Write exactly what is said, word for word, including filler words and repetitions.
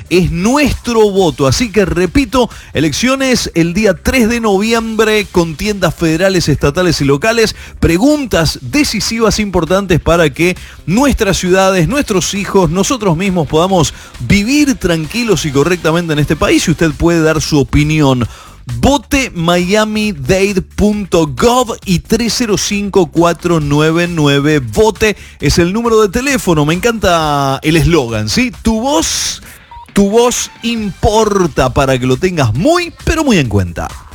es nuestro voto. Así que repito, elecciones el día tres de noviembre, contiendas federales, estatales y locales, preguntas decisivas importantes para que nuestras ciudades, nuestros hijos, nosotros mismos podamos vivir tranquilos y correctamente en este país, y usted puede dar su opinión. Vote miami dade punto gov y tres cero cinco cuatro nueve nueve. Vote es el número de teléfono. Me encanta el eslogan, ¿sí? Tu voz, tu voz importa, para que lo tengas muy, pero muy en cuenta.